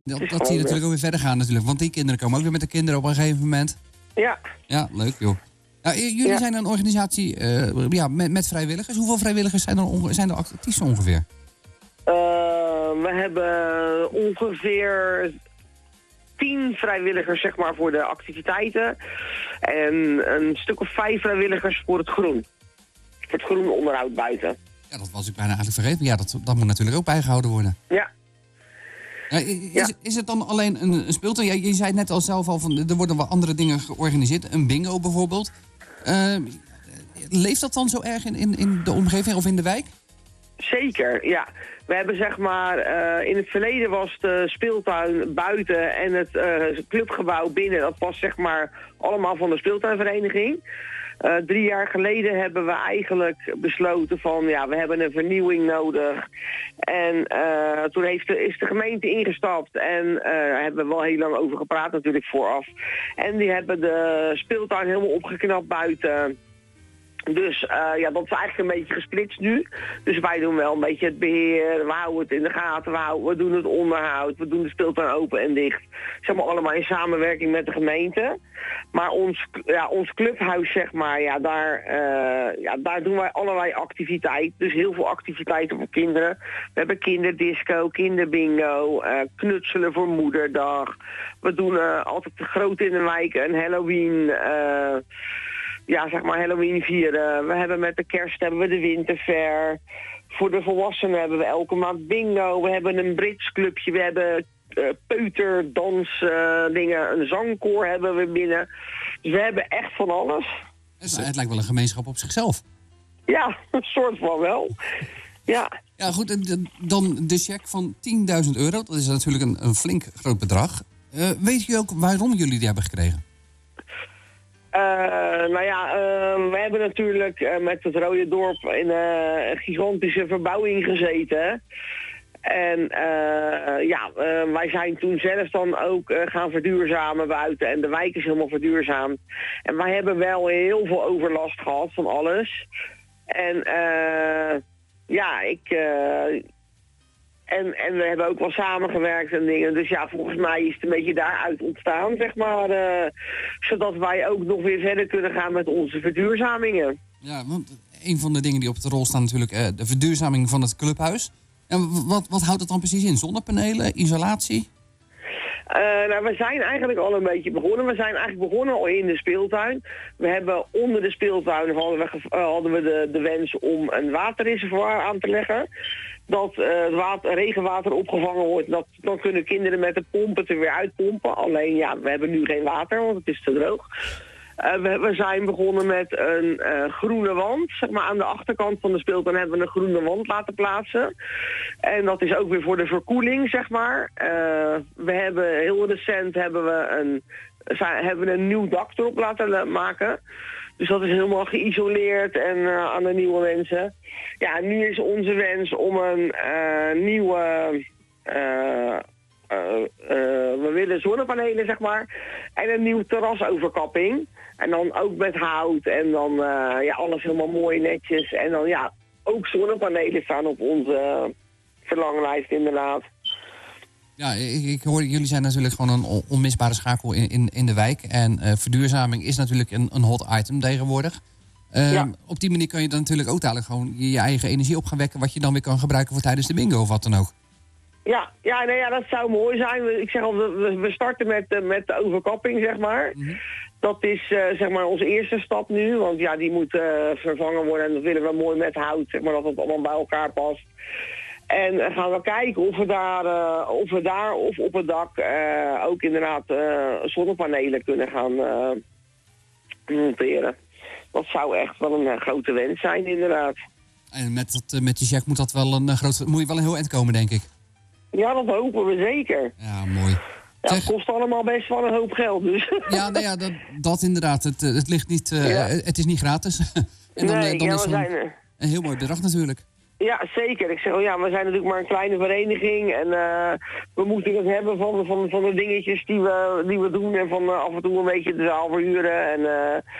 Dat zie je natuurlijk ook weer verder gaan natuurlijk. Want die kinderen komen ook weer met de kinderen op een gegeven moment. Ja. Ja, leuk joh. Nou, jullie zijn een organisatie met vrijwilligers. Hoeveel vrijwilligers zijn er actief ongeveer? We hebben ongeveer 10 vrijwilligers zeg maar, voor de activiteiten. En een stuk of 5 vrijwilligers voor het groen. Voor het groene onderhoud buiten. Ja, dat was ik bijna eigenlijk vergeten. Ja, dat moet natuurlijk ook bijgehouden worden. Ja. Is het dan alleen een speeltuin? Je zei net al zelf al, van, er worden wel andere dingen georganiseerd. Een bingo bijvoorbeeld. Leeft dat dan zo erg in de omgeving of in de wijk? Zeker, ja. We hebben zeg maar, in het verleden was de speeltuin buiten en het clubgebouw binnen. Dat was zeg maar allemaal van de speeltuinvereniging. 3 jaar geleden hebben we eigenlijk besloten van, ja, we hebben een vernieuwing nodig. En toen is de gemeente ingestapt en daar hebben we wel heel lang over gepraat natuurlijk vooraf. En die hebben de speeltuin helemaal opgeknapt buiten. Dus dat is eigenlijk een beetje gesplitst nu. Dus wij doen wel een beetje het beheer, we houden het in de gaten, we doen het onderhoud, we doen de speeltuin open en dicht. Zeg maar allemaal in samenwerking met de gemeente. Maar ons clubhuis, zeg maar, daar doen wij allerlei activiteiten. Dus heel veel activiteiten voor kinderen. We hebben kinderdisco, kinderbingo, knutselen voor moederdag. We doen altijd groot in de wijk een Halloween... zeg maar Halloween vieren. We hebben met de kerst hebben we de winterfair. Voor de volwassenen hebben we elke maand bingo. We hebben een Brits clubje. We hebben peuterdans dingen. Een zangkoor hebben we binnen. Dus we hebben echt van alles. Het lijkt wel een gemeenschap op zichzelf. Ja, een soort van wel. Ja. Ja, goed. Dan de cheque van €10.000. Dat is natuurlijk een flink groot bedrag. Weet u ook waarom jullie die hebben gekregen? We hebben natuurlijk met het Rode Dorp in een gigantische verbouwing gezeten. En wij zijn toen zelf dan ook gaan verduurzamen buiten. En de wijk is helemaal verduurzaamd. En wij hebben wel heel veel overlast gehad van alles. En En we hebben ook wel samengewerkt en dingen. Dus ja, volgens mij is het een beetje daaruit ontstaan, zeg maar. Zodat wij ook nog weer verder kunnen gaan met onze verduurzamingen. Ja, want een van de dingen die op de rol staan natuurlijk de verduurzaming van het clubhuis. En wat houdt het dan precies in? Zonnepanelen, isolatie? We zijn eigenlijk al een beetje begonnen. We zijn eigenlijk begonnen al in de speeltuin. We hebben onder de speeltuin hadden we de wens om een waterreservoir aan te leggen. Dat regenwater opgevangen wordt. Dan kunnen kinderen met de pomp het er weer uitpompen. Alleen ja, we hebben nu geen water, want het is te droog. We zijn begonnen met een groene wand. Zeg maar aan de achterkant van de speeltuin hebben we een groene wand laten plaatsen. En dat is ook weer voor de verkoeling, zeg maar. We hebben heel recent hebben we een nieuw dak erop laten maken. Dus dat is helemaal geïsoleerd en aan de nieuwe mensen. Ja, nu is onze wens om een nieuwe... we willen zonnepanelen, zeg maar. En een nieuwe terrasoverkapping. En dan ook met hout. En dan alles helemaal mooi netjes. En dan ook zonnepanelen staan op onze verlanglijst inderdaad. Ja, ik hoor, jullie zijn natuurlijk gewoon een onmisbare schakel in de wijk. En verduurzaming is natuurlijk een hot item tegenwoordig. Op die manier kan je dan natuurlijk ook dadelijk gewoon je eigen energie op gaan wekken, wat je dan weer kan gebruiken voor tijdens de bingo of wat dan ook. Dat zou mooi zijn. Ik zeg al, we starten met de overkapping, zeg maar. Mm-hmm. Dat is zeg maar onze eerste stap nu, want ja, die moet vervangen worden en dat willen we mooi met hout, zeg maar, dat het allemaal bij elkaar past. En gaan we kijken of we daar of op het dak ook inderdaad zonnepanelen kunnen gaan monteren. Dat zou echt wel een grote wens zijn, inderdaad. En met die check moet dat wel moet je wel een heel eind komen, denk ik. Ja, dat hopen we zeker. Ja, mooi. Ja, het kost allemaal best wel een hoop geld, dus. Ja, dat inderdaad. Het ligt niet, het is niet gratis. En dan is het een heel mooi bedrag natuurlijk. Ja, zeker. Ik zeg we zijn natuurlijk maar een kleine vereniging en we moeten het hebben van de dingetjes die we doen en van af en toe een beetje de zaal verhuren en